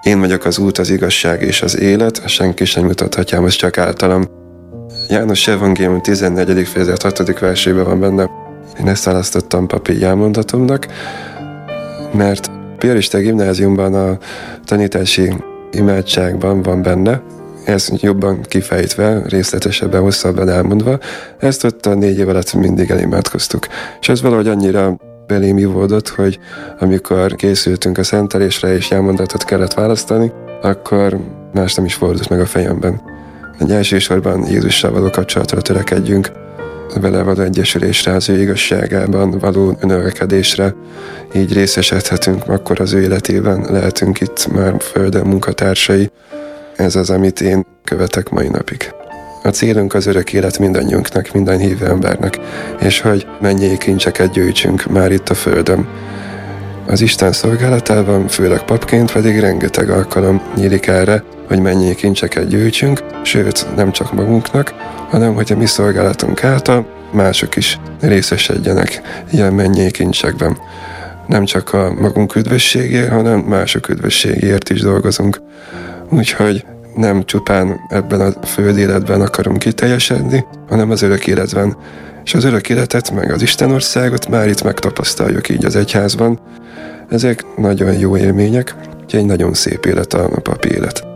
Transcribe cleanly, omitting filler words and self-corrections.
Én vagyok az út, az igazság és az élet, senki sem mutathatja, most csak általam. János Evangélium 14. fejezet 6. versében van benne. Én ezt választottam papi jelmondatomnak, mert piarista gimnáziumban a tanítási imádságban van benne, ez jobban kifejtve, részletesebben, hosszabban elmondva, ezt ott a 4 év alatt mindig elimádkoztuk. És ez valahogy annyira belém ivódott, hogy amikor készültünk a szentelésre és jelmondatot kellett választani, akkor más nem is fordult meg a fejemben. Egy elsősorban Jézussal való kapcsolatra törekedjünk, vele való egyesülésre, az ő igazságában való növekedésre, így részesedhetünk akkor az ő életében, lehetünk itt már földön munkatársai. Ez az, amit én követek mai napig. A célunk az örök élet mindannyiunknak, minden hívő embernek, és hogy mennyei kincseket gyűjtsünk már itt a földön. Az Isten szolgálatában, főleg papként pedig rengeteg alkalom nyílik erre, hogy mennyei kincseket gyűjtsünk, sőt, nem csak magunknak, hanem hogy a mi szolgálatunk által mások is részesedjenek ilyen mennyei kincsekben. Nem csak a magunk üdvösségért, hanem mások üdvösségért is dolgozunk. Úgyhogy nem csupán ebben a föld életben akarunk kiteljesedni, hanem az örök életben. És az örök életet, meg az Istenországot már itt megtapasztaljuk így az egyházban. Ezek nagyon jó élmények, úgyhogy egy nagyon szép élet a papi élet.